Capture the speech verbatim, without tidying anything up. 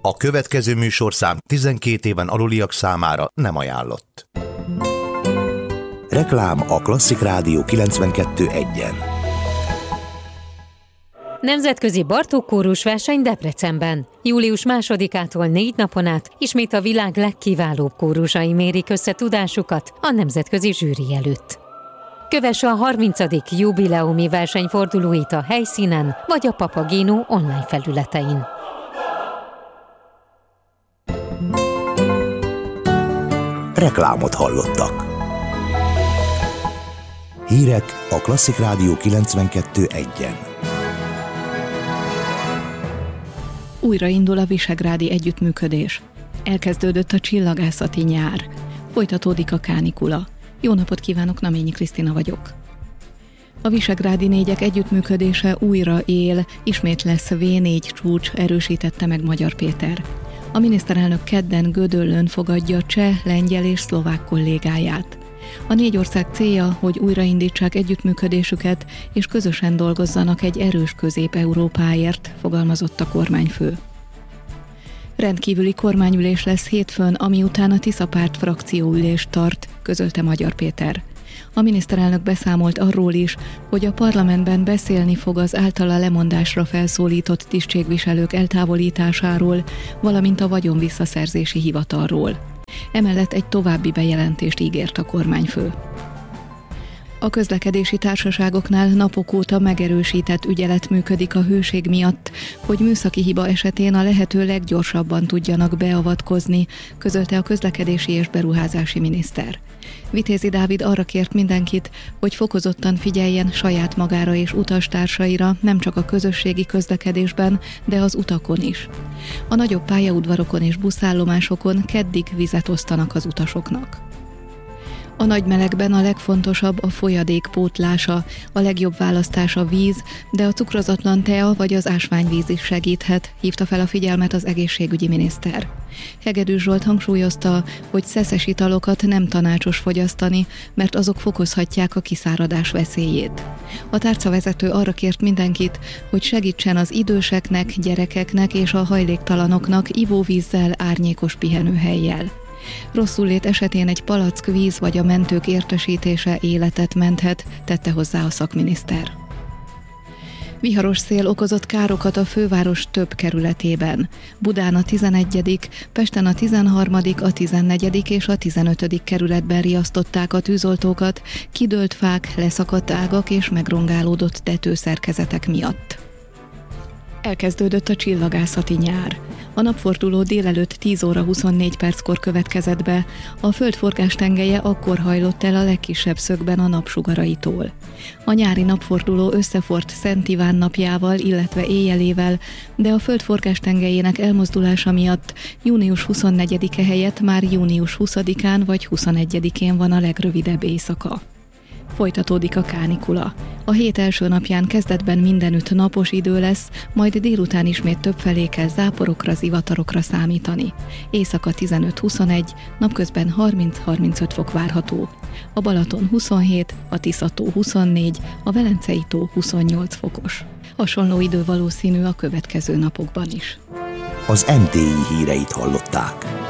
A következő műsorszám tizenkét éven aluliak számára nem ajánlott. Reklám a Klasszik Rádió kilencvenkettő egyen. Nemzetközi Bartók kórus verseny Debrecenben. július másodikától négy napon át ismét a világ legkiválóbb kórusai mérik össze tudásukat a nemzetközi zsűri előtt. Kövesse a harmincadik jubileumi versenyfordulóit a helyszínen vagy a Papageno online felületein. Reklámot hallottak. Hírek a Klasszik Rádió kilencvenkettő egyen. Újraindul a visegrádi együttműködés. Elkezdődött a csillagászati nyár. Folytatódik a kánikula. Jó napot kívánok, Naményi Krisztina vagyok. A visegrádi négyek együttműködése újra él, ismét lesz vé négy csúcs, erősítette meg Magyar Péter. A miniszterelnök kedden Gödöllőn fogadja cseh, lengyel és szlovák kollégáját. A négy ország célja, hogy újraindítsák együttműködésüket, és közösen dolgozzanak egy erős Közép-Európáért, fogalmazott a kormányfő. Rendkívüli kormányülés lesz hétfőn, ami után a Tisza Párt frakcióülést tart, közölte Magyar Péter. A miniszterelnök beszámolt arról is, hogy a parlamentben beszélni fog az általa lemondásra felszólított tisztségviselők eltávolításáról, valamint a vagyonvisszaszerzési hivatalról. Emellett egy további bejelentést ígért a kormányfő. A közlekedési társaságoknál napok óta megerősített ügyelet működik a hőség miatt, hogy műszaki hiba esetén a lehető leggyorsabban tudjanak beavatkozni, közölte a közlekedési és beruházási miniszter. Vitézi Dávid arra kért mindenkit, hogy fokozottan figyeljen saját magára és utastársaira, nem csak a közösségi közlekedésben, de az utakon is. A nagyobb pályaudvarokon és buszállomásokon keddig vizet osztanak az utasoknak. A nagy melegben a legfontosabb a folyadék pótlása, a legjobb választás a víz, de a cukrozatlan tea vagy az ásványvíz is segíthet, hívta fel a figyelmet az egészségügyi miniszter. Hegedűs Zsolt hangsúlyozta, hogy szeszes italokat nem tanácsos fogyasztani, mert azok fokozhatják a kiszáradás veszélyét. A tárcavezető arra kért mindenkit, hogy segítsen az időseknek, gyerekeknek és a hajléktalanoknak ivóvízzel, árnyékos pihenőhellyel. Rosszullét esetén egy palack víz vagy a mentők értesítése életet menthet, tette hozzá a szakminiszter. Viharos szél okozott károkat a főváros több kerületében. Budán a tizenegyedik, Pesten a tizenharmadik, a tizennegyedik és a tizenötödik kerületben riasztották a tűzoltókat, kidőlt fák, leszakadt ágak és megrongálódott tetőszerkezetek miatt. Elkezdődött a csillagászati nyár. A napforduló délelőtt tíz óra huszonnégy perckor következett be, a Föld forgástengelye akkor hajlott el a legkisebb szögben a napsugaraitól. A nyári napforduló összefort Szent Iván napjával, illetve éjjelével, de a Föld forgástengelyének elmozdulása miatt június huszonnegyedike helyett már június huszadikán vagy huszonegyedikén van a legrövidebb éjszaka. Folytatódik a kánikula. A hét első napján kezdetben mindenütt napos idő lesz, majd délután ismét többfelé kell záporokra, zivatarokra számítani. Éjszaka tizenöt-huszonegy, napközben harminc-harmincöt fok várható. A Balaton huszonhét, a Tisza-tó huszonnégy, a Velencei-tó huszonnyolc fokos. Hasonló idő valószínű a következő napokban is. Az em té i híreit hallották.